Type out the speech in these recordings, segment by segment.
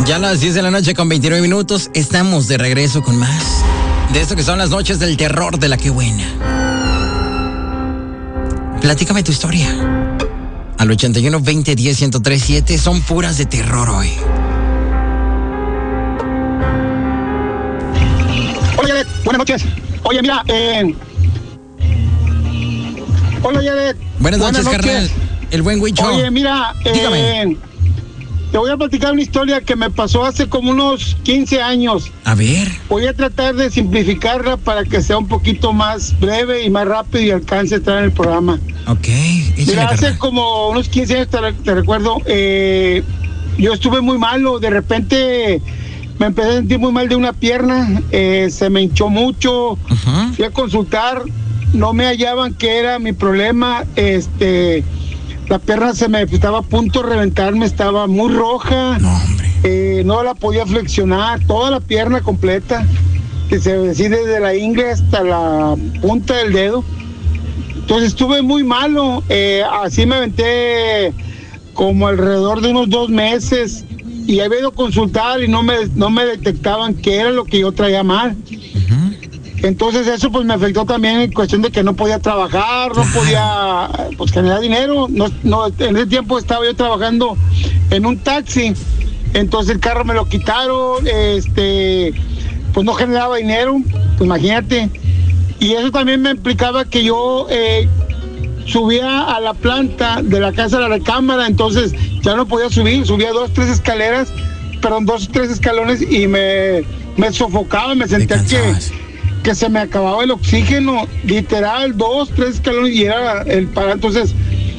Ya a las 10 de la noche con 29 minutos estamos de regreso con más de esto que son las noches del terror de la que buena. Platícame tu historia. Al 81 20 10 1037 son puras de terror hoy. Hola, Yadet. Buenas noches. Oye, mira, hola, Yadet. Buenas noches, carnal. El buen Huicho. Oye, mira, dígame. Te voy a platicar una historia que me pasó hace como unos 15 años. A ver. Voy a tratar de simplificarla para que sea un poquito más breve y más rápido y alcance a estar en el programa. Ok. Mira, hace como unos 15 años, te recuerdo, yo estuve muy malo. De repente me empecé a sentir muy mal de una pierna. Se me hinchó mucho. Fui a consultar. No me hallaban qué era mi problema. La pierna se me estaba a punto de reventarme, estaba muy roja. No, hombre. No la podía flexionar, toda la pierna completa, que se decide desde la ingle hasta la punta del dedo. Entonces estuve muy malo. Así me aventé como alrededor de unos 2 meses y había ido a consultar y no me detectaban qué era lo que yo traía mal. Entonces eso pues me afectó también en cuestión de que no podía trabajar, no podía pues generar dinero. No, en ese tiempo estaba yo trabajando en un taxi, entonces el carro me lo quitaron, pues no generaba dinero, pues imagínate. Y eso también me implicaba que yo subía a la planta de la casa de la recámara, entonces ya no podía subía 2 o 3 escalones y me sofocaba, me sentía que se me acababa el oxígeno, literal, 2, 3 escalones y era el para. Entonces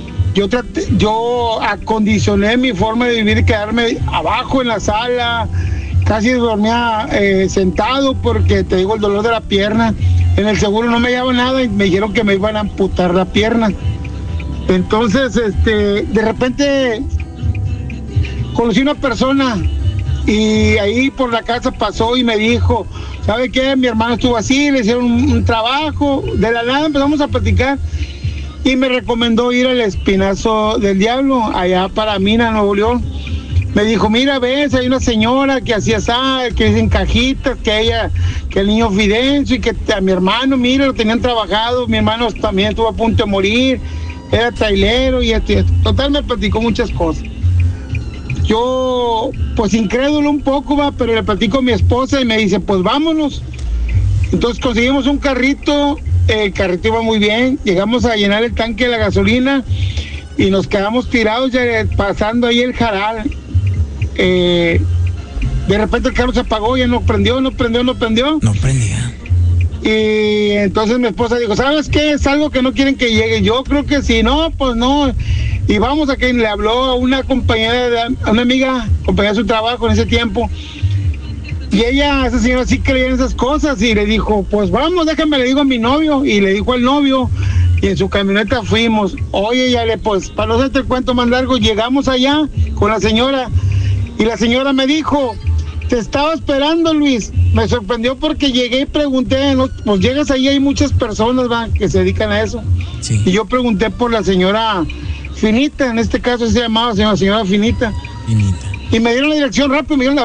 yo acondicioné mi forma de vivir y quedarme abajo en la sala, casi dormía sentado porque te digo el dolor de la pierna. En el seguro no me hallaban nada y me dijeron que me iban a amputar la pierna. Entonces de repente conocí una persona y ahí por la casa pasó y me dijo, ¿sabe qué? Mi hermano estuvo así, le hicieron un trabajo, de la nada empezamos a platicar y me recomendó ir al Espinazo del Diablo, allá para Mina, Nuevo León. Me dijo, mira, ves, hay una señora que hacía que dicen cajitas, que el niño Fidencio y que a mi hermano, mira, lo tenían trabajado, mi hermano también estuvo a punto de morir, era trailero y total me platicó muchas cosas. Yo, pues incrédulo un poco, pero le platico a mi esposa y me dice, pues vámonos. Entonces conseguimos un carrito, el carrito iba muy bien, llegamos a llenar el tanque de la gasolina y nos quedamos tirados ya pasando ahí el jaral. De repente el carro se apagó, ya no prendió. No prendía. Y entonces mi esposa dijo, ¿sabes qué? Es algo que no quieren que llegue. Yo creo que sí, no, pues no. Y vamos a que le habló a una compañera, a una amiga, compañera de su trabajo en ese tiempo. Y esa señora sí creía en esas cosas y le dijo, pues vamos, déjame, le digo a mi novio. Y le dijo al novio y en su camioneta fuimos. Oye, pues para no hacerte el cuento más largo, llegamos allá con la señora y la señora me dijo, te estaba esperando, Luis. Me sorprendió porque llegué y pregunté, ¿no? Pues llegas ahí, hay muchas personas que se dedican a eso. Sí. Y yo pregunté por la señora Finita, en este caso se llamaba señora Finita. Finita. Y me dieron la dirección rápido, me dieron la